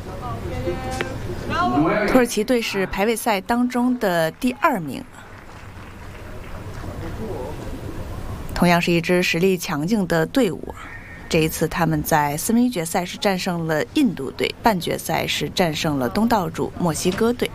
土耳其队是排位赛当中的第2名，同样是一支实力强劲的队伍。这一次他们在4分之一决赛是战胜了印度队，半决赛是战胜了东道主墨西哥队。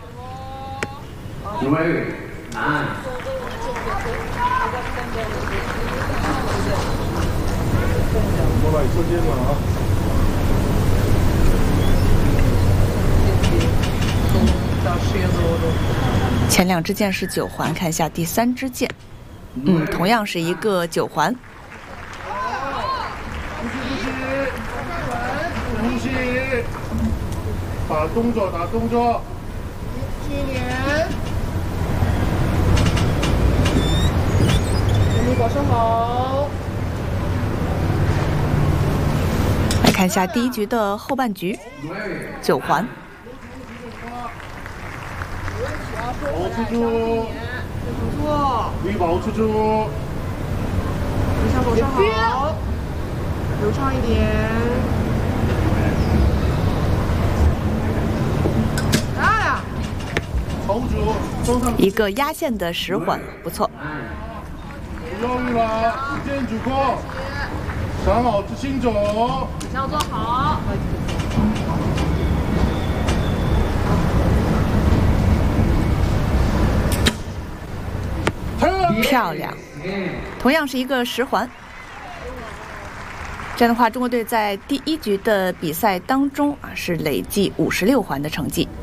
前2支箭是9环，看一下第3支箭，同样是一个9环。 打动作，打动作。7年。全力保持好。 来看一下第1局的后半局，9环。 保持住，力保持住。 等下保持好，流畅一点。 一个压线的10环，不错。 不犹豫了，时间足够，想好自行走， 要做好。 漂亮，同样是一个10环。这样的话，中国队在第1局的比赛当中是累计56环的成绩。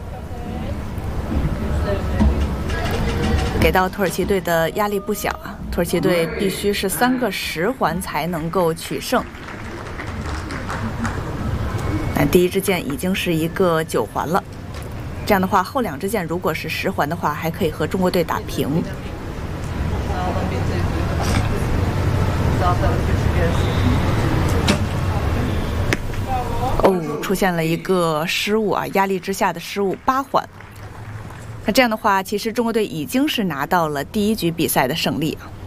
给到土耳其队的压力不小啊！土耳其队必须是3个10环才能够取胜。第1支箭已经是一个9环了，这样的话后2支箭如果是10环的话，还可以和中国队打平。出现了一个失误啊！压力之下的失误，8环。那这样的话，其实中国队已经是拿到了第1局比赛的胜利啊。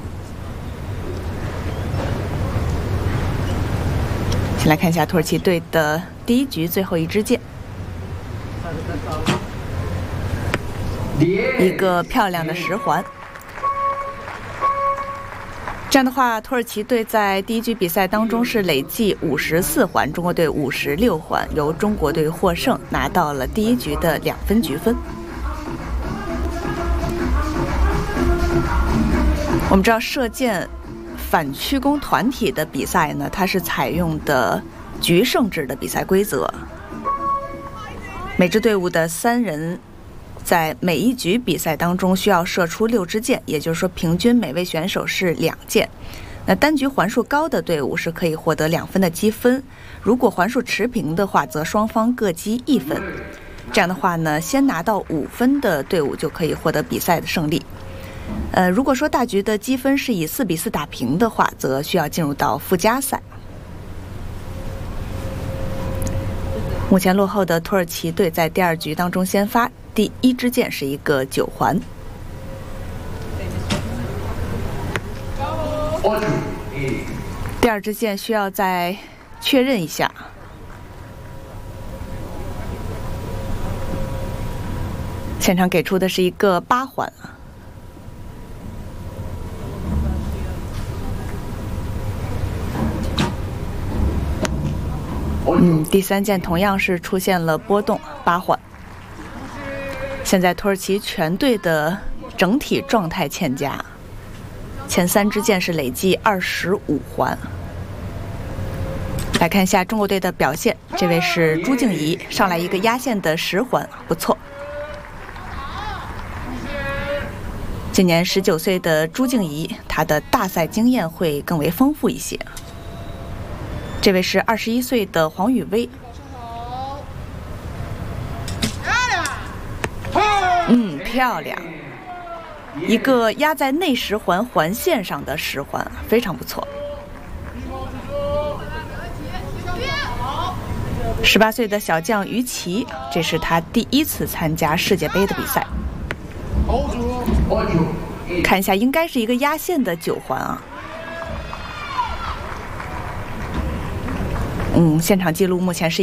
先来看一下土耳其队的第1局最后1支箭，一个漂亮的10环。这样的话，土耳其队在第1局比赛当中是累计54环，中国队56环，由中国队获胜，拿到了第1局的2分局分。我们知道射箭反曲弓团体的比赛呢，它是采用的局胜制的比赛规则，每支队伍的3人在每1局比赛当中需要射出6支箭，也就是说平均每位选手是2箭。那单局环数高的队伍是可以获得2分的积分，如果环数持平的话，则双方各积1分。这样的话呢，先拿到5分的队伍就可以获得比赛的胜利。如果说大局的积分是以4比4打平的话，则需要进入到附加赛。目前落后的土耳其队在第2局当中先发，第1支箭是一个9环。第2支箭需要再确认一下。现场给出的是一个8环。第3箭同样是出现了波动，8环。现在土耳其全队的整体状态欠佳，前3支箭是累计25环。来看一下中国队的表现，这位是朱静怡，上来一个压线的10环，不错。今年19岁的朱静怡，她的大赛经验会更为丰富一些。这位是21岁的黄雨薇，漂亮，一个压在内10环环线上的10环，非常不错。18岁的小将于琦，这是他第1次参加世界杯的比赛。看一下，应该是一个压线的9环啊。现场记录目前是